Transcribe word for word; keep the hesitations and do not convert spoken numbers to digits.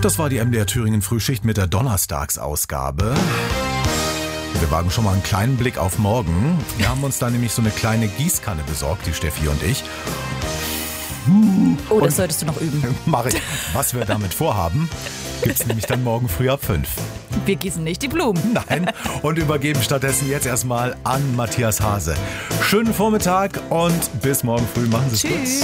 Das war die M D R Thüringen Frühschicht mit der Donnerstagsausgabe. Wir wagen schon mal einen kleinen Blick auf morgen. Wir haben uns da nämlich so eine kleine Gießkanne besorgt, die Steffi und ich. Oh, das und solltest du noch üben. Mache ich. Was wir damit vorhaben, gibt es nämlich dann morgen früh ab fünf. Wir gießen nicht die Blumen. Nein, und übergeben stattdessen jetzt erstmal an Matthias Hase. Schönen Vormittag und bis morgen früh. Machen Sie es gut.